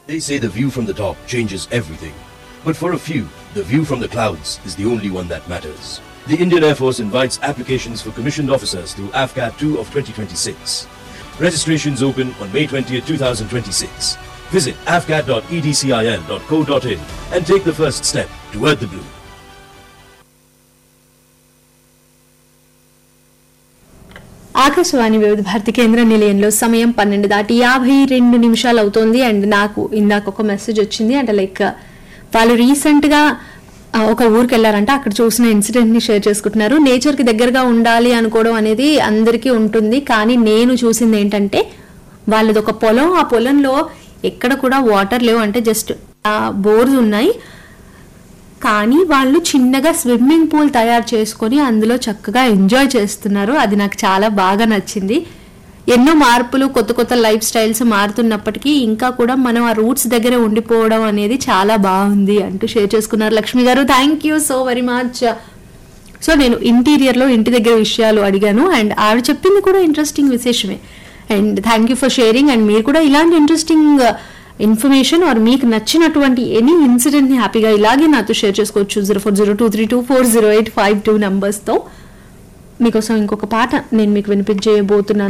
They say the view from the top changes everything. But for a few, the view from the clouds is the only one that matters. The Indian Air Force invites applications for commissioned officers through AFCAT 2 of 2026. Registrations open on May 20th, 2026. Visit afcat.edcil.co.in and take the first step toward the blue. Akashvani వివిధ భారతి కేంద్ర నిలయంలో సమయం 12:52 అవుతోంది. And నాకు ఇందాక ఒక message వచ్చింది. అంటే లైక్ వాళ్ళు రీసెంట్గా ఒక ఊరికి వెళ్ళారంట, అక్కడ చూసిన ఇన్సిడెంట్ ని షేర్ చేసుకుంటున్నారు. నేచర్ కి దగ్గరగా ఉండాలి అనుకోవడం అనేది అందరికీ ఉంటుంది, కానీ నేను చూసింది ఏంటంటే వాళ్ళది ఒక పొలం. ఆ పొలంలో ఎక్కడ కూడా వాటర్ లేవు, అంటే జస్ట్ బోర్స్ ఉన్నాయి. కానీ వాళ్ళు చిన్నగా స్విమ్మింగ్ పూల్ తయారు చేసుకొని అందులో చక్కగా ఎంజాయ్ చేస్తున్నారు. అది నాకు చాలా బాగా నచ్చింది. ఎన్నో మార్పులు, కొత్త కొత్త లైఫ్ స్టైల్స్ మారుతున్నప్పటికీ ఇంకా కూడా మనం ఆ రూట్స్ దగ్గర ఉండిపోవడం అనేది చాలా బాగుంది అంటూ షేర్ చేసుకున్నారు లక్ష్మి గారు. Thank you so very much. So నేను ఇంటీరియర్లో ఇంటి దగ్గర విషయాలు అడిగాను అండ్ ఆవిడ చెప్పింది కూడా interesting విశేషమే. And thank you for sharing. And మీరు కూడా ఇలాంటి ఇంట్రెస్టింగ్ ఇన్ఫర్మేషన్ ఆర్ మీకు నచ్చినటువంటి ఎనీ ఇన్సిడెంట్ ని హ్యాపీగా ఇలాగే నాతో షేర్ చేసుకోవచ్చు. 0402324085 నంబర్స్తో. మీకోసం ఇంకొక పాట నేను మీకు వినిపించబోతున్నాను.